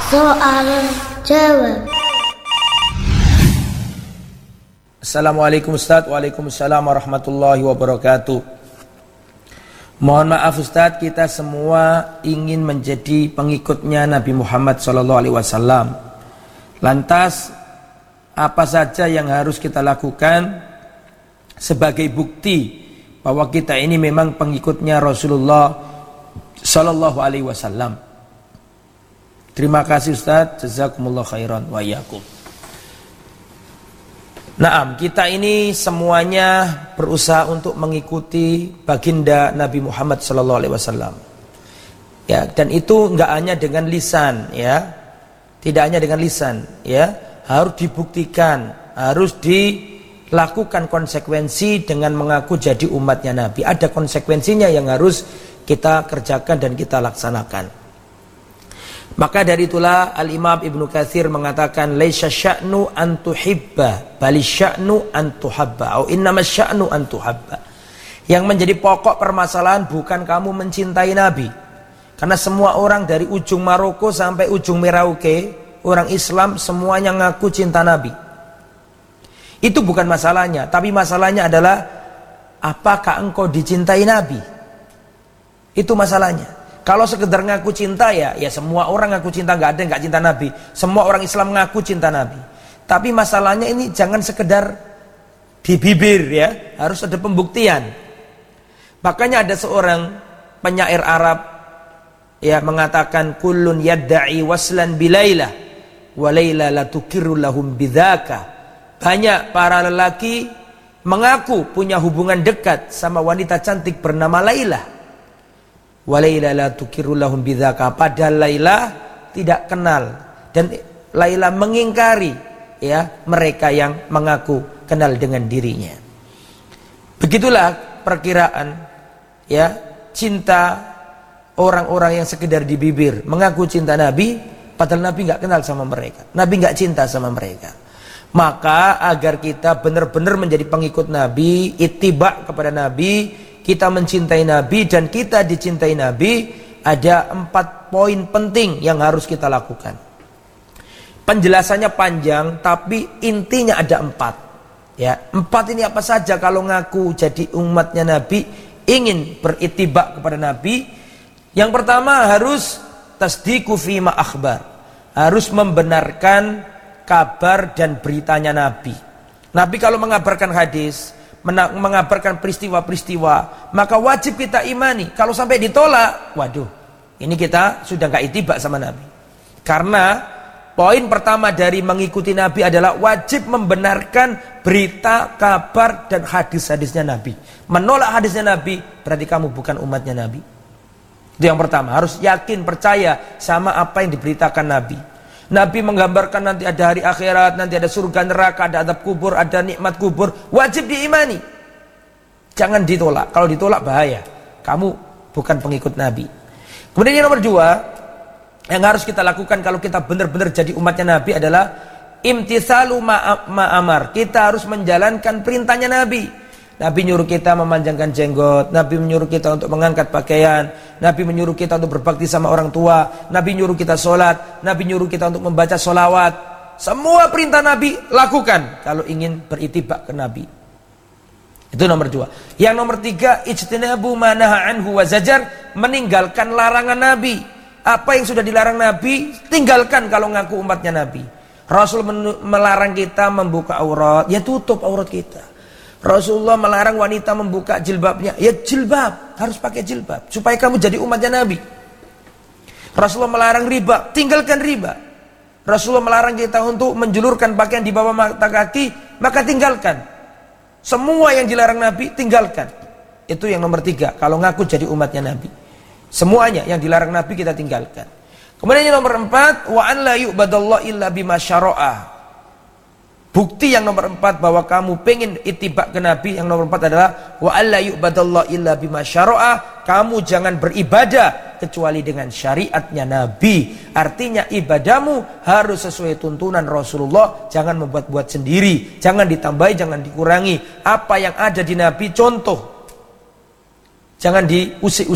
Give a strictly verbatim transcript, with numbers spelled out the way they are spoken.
Soal jawab. Assalamualaikum Ustaz. Waalaikumsalam warahmatullahi wabarakatuh. Mohon maaf Ustaz, kita semua ingin menjadi pengikutnya Nabi Muhammad shallallahu alaihi wasallam. Lantas apa saja yang harus kita lakukan sebagai bukti bahwa kita ini memang pengikutnya Rasulullah shallallahu alaihi wasallam? Terima kasih Ustaz, jazakumullah khairan wa iyyakum. Naam, kita ini semuanya berusaha untuk mengikuti baginda Nabi Muhammad shallallahu alaihi wasallam. Ya, dan itu enggak hanya dengan lisan, ya. Tidak hanya dengan lisan, ya. Harus dibuktikan, harus dilakukan konsekuensi dengan mengaku jadi umatnya Nabi. Ada konsekuensinya yang harus kita kerjakan dan kita laksanakan. Maka dari itulah Al-Imam Ibnu Katsir mengatakan laisa sya'nu an tuhibba bali sya'nu an tuhabba atau innama sya'nu an tuhabba. Yang menjadi pokok permasalahan bukan kamu mencintai Nabi. Karena semua orang dari ujung Maroko sampai ujung Merauke, orang Islam semuanya ngaku cinta Nabi. Itu bukan masalahnya, tapi masalahnya adalah apakah engkau dicintai Nabi? Itu masalahnya. Kalau sekedar ngaku cinta ya, ya semua orang ngaku cinta, nggak ada yang nggak cinta Nabi. Semua orang Islam ngaku cinta Nabi. Tapi masalahnya ini jangan sekedar di bibir ya, harus ada pembuktian. Makanya ada seorang penyair Arab ya mengatakan kullun yadda'i waslan bilailah wa laila la tuqirru lahum bidzaka. Banyak para lelaki mengaku punya hubungan dekat sama wanita cantik bernama Lailah. Walaila la tuqirru lahum bidzaka, padahal Laila tidak kenal dan Laila mengingkari ya mereka yang mengaku kenal dengan dirinya. Begitulah perkiraan ya cinta orang-orang yang sekedar di bibir mengaku cinta Nabi padahal Nabi enggak kenal sama mereka. Nabi enggak cinta sama mereka. Maka agar kita benar-benar menjadi pengikut Nabi, ittiba kepada Nabi, kita mencintai Nabi dan kita dicintai Nabi, ada empat poin penting yang harus kita lakukan. Penjelasannya panjang, tapi intinya ada empat. Ya, empat ini apa saja kalau ngaku jadi umatnya Nabi, ingin berittiba kepada Nabi. Yang pertama harus tasdiqu fima akhbar, harus membenarkan kabar dan beritanya Nabi. Nabi kalau mengabarkan hadis, mengabarkan peristiwa-peristiwa, maka wajib kita imani. Kalau sampai ditolak, waduh, ini kita sudah gak ittiba sama Nabi. Karena poin pertama dari mengikuti Nabi adalah wajib membenarkan berita, kabar, dan hadis-hadisnya Nabi. Menolak hadisnya Nabi berarti kamu bukan umatnya Nabi. Itu yang pertama, harus yakin, percaya sama apa yang diberitakan Nabi. Nabi menggambarkan nanti ada hari akhirat, nanti ada surga neraka, ada adab kubur, ada nikmat kubur, wajib diimani. Jangan ditolak. Kalau ditolak bahaya. Kamu bukan pengikut Nabi. Kemudian yang nomor dua, yang harus kita lakukan kalau kita benar-benar jadi umatnya Nabi adalah imtitsalu ma'amar. Kita harus menjalankan perintahnya Nabi. Nabi nyuruh kita memanjangkan jenggot, Nabi menyuruh kita untuk mengangkat pakaian, Nabi menyuruh kita untuk berbakti sama orang tua, Nabi nyuruh kita sholat, Nabi nyuruh kita untuk membaca sholawat. Semua perintah Nabi lakukan kalau ingin berittiba ke Nabi. Itu nomor dua. Yang nomor tiga, ijtinabu ma naha anhu wa zajar, meninggalkan larangan Nabi. Apa yang sudah dilarang Nabi, tinggalkan kalau ngaku umatnya Nabi. Rasul melarang kita membuka aurat, ya tutup aurat kita. Rasulullah melarang wanita membuka jilbabnya, ya jilbab, harus pakai jilbab supaya kamu jadi umatnya Nabi. Rasulullah melarang riba, tinggalkan riba. Rasulullah melarang kita untuk menjulurkan pakaian di bawah mata kaki, maka tinggalkan. Semua yang dilarang Nabi, tinggalkan. Itu yang nomor tiga, kalau ngaku jadi umatnya Nabi. Semuanya yang dilarang Nabi kita tinggalkan. Kemudian yang nomor empat, wa an la yu'badallah illa bima syara'a. Bukti yang nomor empat bahwa kamu pengen ittiba ke Nabi, yang nomor empat adalah wa alla yu'badallah illa bima syara'a. Kamu jangan beribadah kecuali dengan syariatnya Nabi. Artinya ibadahmu harus sesuai tuntunan Rasulullah, jangan membuat-buat sendiri, jangan ditambahi, jangan dikurangi. Apa yang ada di Nabi contoh, jangan diusik-usik.